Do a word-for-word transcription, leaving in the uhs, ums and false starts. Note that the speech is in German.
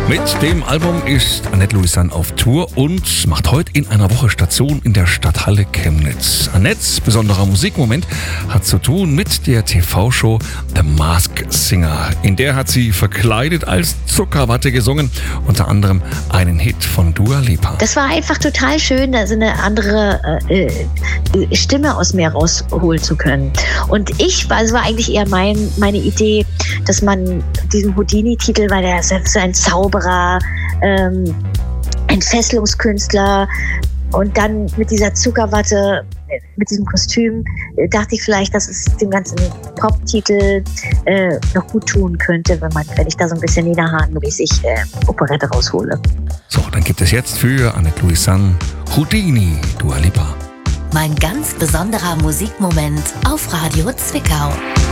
Mit dem Album ist Annette Louisanne auf Tour und macht heute in einer Woche Station in der Stadthalle Chemnitz. Annettes besonderer Musikmoment hat zu tun mit der T V-Show The Masked Singer. In der hat sie verkleidet als Zuckerwatte gesungen, unter anderem einen Hit von Dua Lipa. Das war einfach total schön, da so eine andere äh, Stimme aus mir rausholen zu können. Und ich, war, es war eigentlich eher mein, meine Idee, dass man diesen Houdini-Titel, weil der ist so ein Zauberer, ähm, Entfesselungskünstler, und dann mit dieser Zuckerwatte, mit diesem Kostüm, dachte ich vielleicht, dass es dem ganzen Pop-Titel äh, noch gut tun könnte, wenn, man, wenn ich da so ein bisschen Nina Hagen-mäßig äh, Operette raushole. So, dann gibt es jetzt für Annette Louisanne Houdini, Dua Lipa. Mein ganz besonderer Musikmoment auf Radio Zwickau.